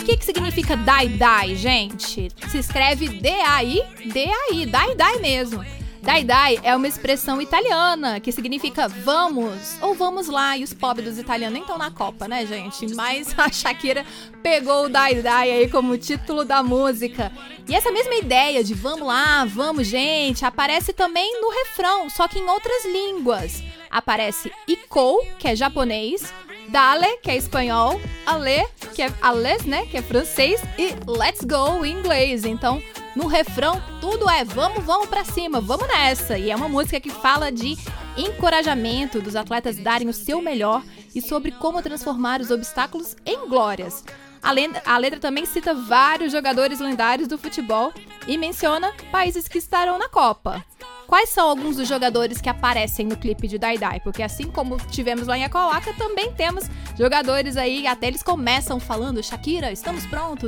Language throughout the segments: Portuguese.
que significa Dai, gente? Se escreve D-A-I, Dai mesmo. Dai é uma expressão italiana que significa vamos ou vamos lá. E os pobres dos italianos nem estão na Copa, né, gente? Mas a Shakira pegou o Dai aí como título da música. E essa mesma ideia de vamos lá, vamos, gente, aparece também no refrão, só que em outras línguas. Aparece Ikou, que é japonês, Dale, que é espanhol, Ale, que é ales, né, que é francês, e Let's Go, em inglês. Então, no refrão, tudo é vamos pra cima, vamos nessa. E é uma música que fala de encorajamento dos atletas darem o seu melhor e sobre como transformar os obstáculos em glórias. A letra também cita vários jogadores lendários do futebol e menciona países que estarão na Copa. Quais são alguns dos jogadores que aparecem no clipe de Dai? Porque assim como tivemos lá em Akawaka, também temos jogadores aí, até eles começam falando Shakira, estamos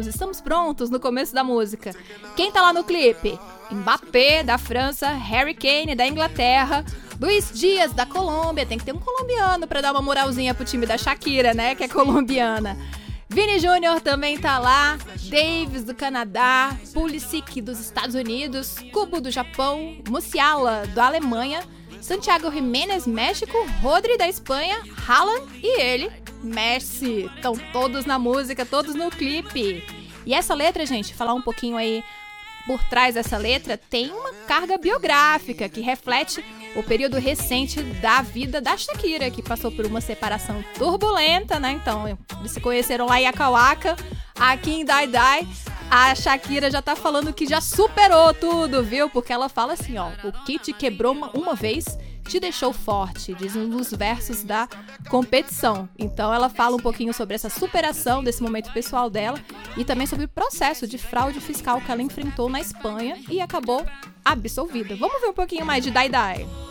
prontos no começo da música. Quem tá lá no clipe? Mbappé, da França, Harry Kane, da Inglaterra, Luiz Dias, da Colômbia, tem que ter um colombiano pra dar uma moralzinha pro time da Shakira, né, que é colombiana. Vini Júnior também tá lá, Davis do Canadá, Pulisic dos Estados Unidos, Kubo do Japão, Musiala da Alemanha, Santiago Jiménez, México, Rodri da Espanha, Haaland e ele, Messi. Estão todos na música, todos no clipe. E essa letra, gente, falar um pouquinho aí por trás dessa letra, tem uma carga biográfica que reflete o período recente da vida da Shakira, que passou por uma separação turbulenta, né? Então, eles se conheceram lá em Akawaka, aqui em Dai. A Shakira já tá falando que já superou tudo, viu? Porque ela fala assim, ó, o que te quebrou uma vez te deixou forte, diz um dos versos da competição. Então ela fala um pouquinho sobre essa superação desse momento pessoal dela e também sobre o processo de fraude fiscal que ela enfrentou na Espanha e acabou absolvida. Vamos ver um pouquinho mais de Dai.